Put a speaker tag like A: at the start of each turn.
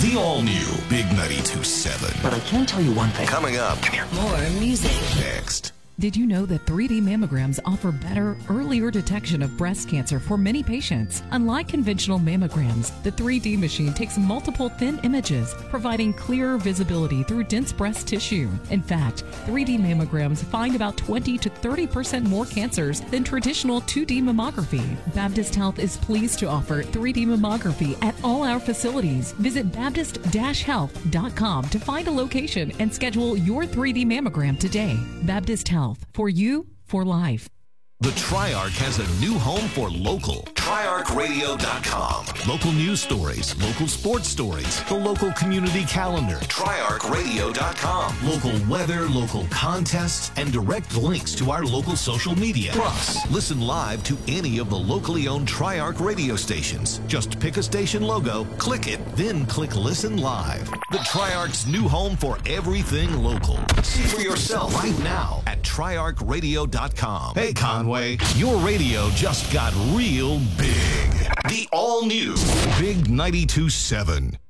A: The all-new Big 92.7.
B: But I can tell you one thing.
A: Coming up.
B: Come here.
C: More music.
A: Next.
D: Did you know that 3D mammograms offer better, earlier detection of breast cancer for many patients? Unlike conventional mammograms, the 3D machine takes multiple thin images, providing clearer visibility through dense breast tissue. In fact, 3D mammograms find about 20 to 30% more cancers than traditional 2D mammography. Baptist Health is pleased to offer 3D mammography at all our facilities. Visit Baptist-Health.com to find a location and schedule your 3D mammogram today. Baptist Health. For you, for life.
A: The Triarch has a new home for local. TriarchRadio.com. Local news stories, local sports stories, the local community calendar. TriarchRadio.com. Local weather, local contests, and direct links to our local social media. Plus, listen live to any of the locally owned Triarch radio stations. Just pick a station logo, click it, then click Listen Live. The Triarch's new home for everything local. See for yourself right now at TriarchRadio.com. Hey, Conway, your radio just got real big. The all-new Big 92.7.